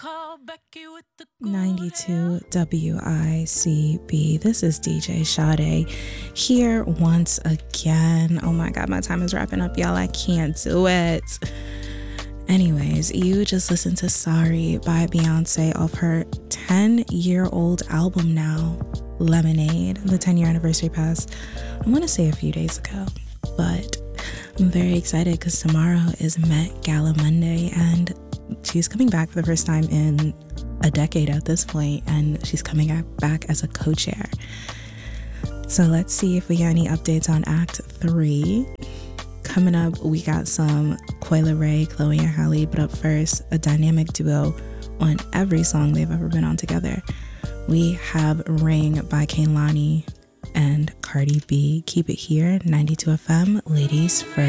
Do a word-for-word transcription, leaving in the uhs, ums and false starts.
ninety-two W I C B. This is D J Sade here once again. Oh my god, my time is wrapping up, y'all. I can't do it. Anyways, you just listened to Sorry by Beyonce off her ten-year-old album now, Lemonade. The ten-year anniversary passed, I want to say a few days ago, but I'm very excited because tomorrow is Met Gala Monday and she's coming back for the first time in a decade at this point, and she's coming back as a co-chair. So let's see if we get any updates on Act three. Coming up, we got some Coi Leray, Chloe and Halle, but up first, a dynamic duo on every song they've ever been on together. We have Ring by Kehlani and Cardi B. Keep it here, ninety-two F M, ladies first.